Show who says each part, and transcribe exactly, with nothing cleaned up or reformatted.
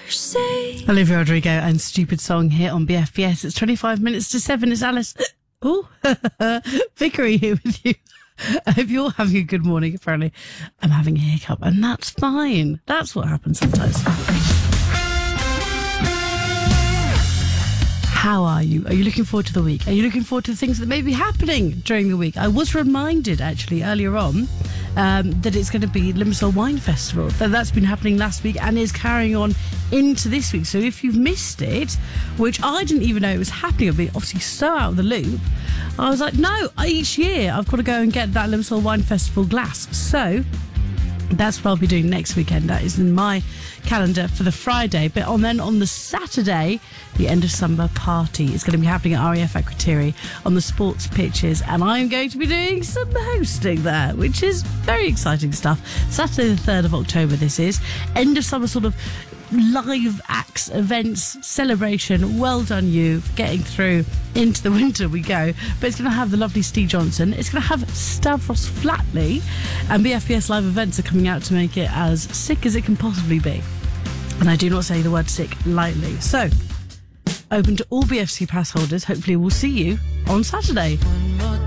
Speaker 1: Olivia Rodrigo and Stupid Song here on B F B S. It's twenty-five minutes to seven. It's Alice. Oh, Vickery here with you. I hope you're having a good morning. Apparently, I'm having a hiccup, and that's fine. That's what happens sometimes. How are you? Are you looking forward to the week? Are you looking forward to things that may be happening during the week? I was reminded, actually, earlier on, um, that it's going to be Limassol Wine Festival. That that's been happening last week and is carrying on into this week. So if you've missed it, which I didn't even know it was happening, I've been obviously so out of the loop, I was like, no, each year I've got to go and get that Limassol Wine Festival glass. So that's what I'll be doing next weekend. That is in my calendar for the Friday. But on then on the Saturday, the end of summer party is going to be happening at R A F Akrotiri on the sports pitches, and I'm going to be doing some hosting there, which is very exciting stuff. Saturday the third of October this is. End of summer sort of live acts, events, celebration. Well done you for getting through. Into the winter we go. But it's going to have the lovely Steve Johnson. It's going to have Stavros Flatley, and B F B S Live events are coming out to make it as sick as it can possibly be. And I do not say the word sick lightly. So, open to all B F C pass holders. Hopefully we'll see you on Saturday.